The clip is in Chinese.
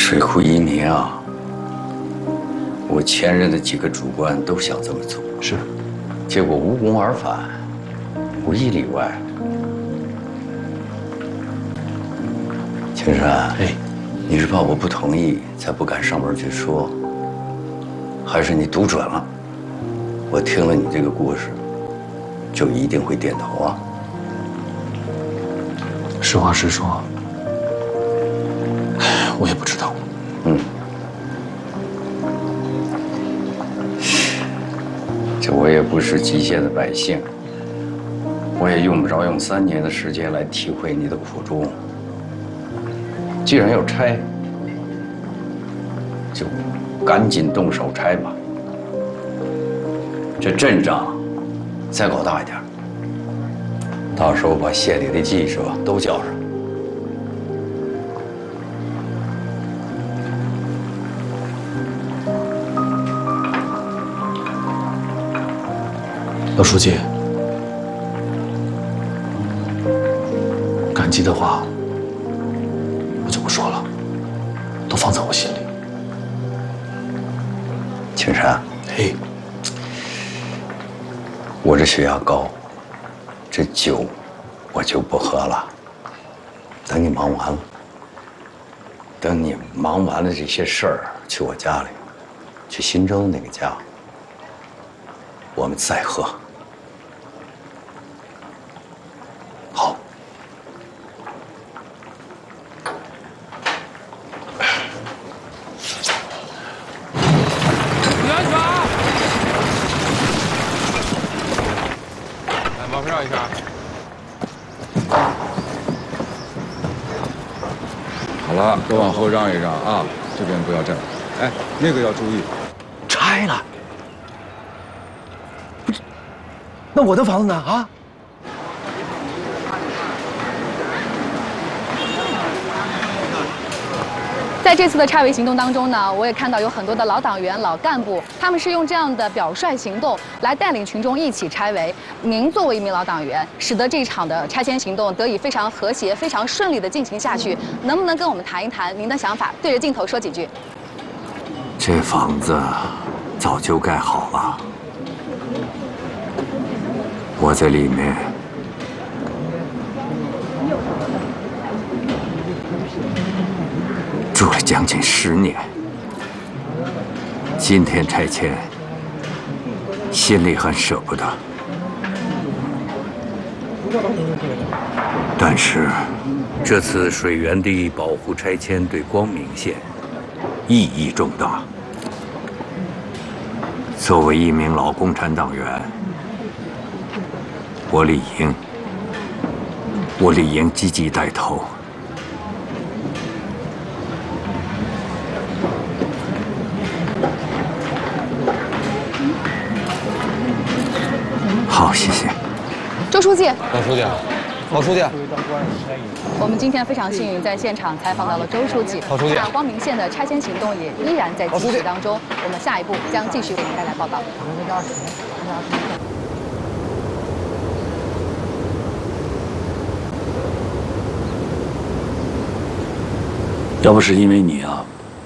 水库移民啊，我前任的几个主管都想这么做， 是， 结果无功而返，无一例外。青山， 哎， 你是怕我不同意才不敢上门去说，还是你读准了？我听了你这个故事，就一定会点头啊？ 实话实说，我也不知道。 这我也不是极限的百姓，我也用不着用3年的时间来体会你的苦衷。既然要拆，就赶紧动手拆吧。这阵仗再搞大一点，到时候把县里的记者都叫上。 老书记，感激的话我就不说了，都放在我心里。 青山， 哎， 我这血压高，这酒我就不喝了。等你忙完了，等你忙完了这些事儿，去我家里，去新洲那个家，我们再喝。 好。 注意安全啊！来，马票让一下。好了，都往后让一让啊，这边不要站。哎，那个要注意。 拆了？不是，那我的房子呢？啊？ 在这次的拆围行动当中呢，我也看到有很多的老党员、老干部，他们是用这样的表率行动来带领群众一起拆围。您作为一名老党员，使得这一场的拆迁行动得以非常和谐、非常顺利地进行下去，能不能跟我们谈一谈您的想法？对着镜头说几句。 这房子早就盖好了，我在里面住了将近10年。今天拆迁，心里很舍不得，但是这次水源地保护拆迁对光明县意义重大。作为一名老共产党员，我理应积极带头。好，谢谢。 周书记， 老书记，老书记， 我们今天非常幸运，在现场采访到了周书记。 好书记， 那光明县的拆迁行动也依然在继续当中。我们下一步将继续为您带来报道。 要不是因为你啊，